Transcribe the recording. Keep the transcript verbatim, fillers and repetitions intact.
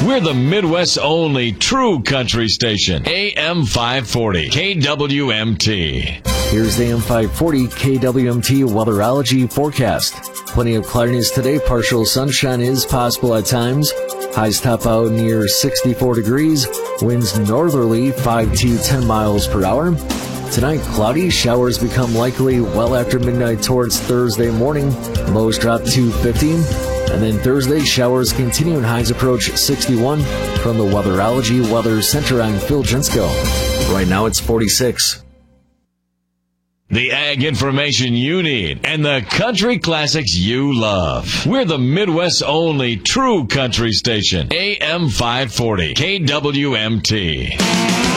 We're the Midwest's only true country station. A M five forty, K W M T. Here's the A M five forty K W M T weatherology forecast. Plenty of cloudiness today. Partial sunshine is possible at times. Highs top out near sixty-four degrees. Winds northerly five to ten miles per hour. Tonight, cloudy. Showers become likely well after midnight towards Thursday morning. Lows drop to fifteen. And then Thursday, showers continue and highs approach sixty-one. From the Weatherology Weather Center, I'm Phil Jensko. Right now, it's forty-six. The ag information you need and the country classics you love. We're the Midwest's only true country station. A M five forty, K W M T.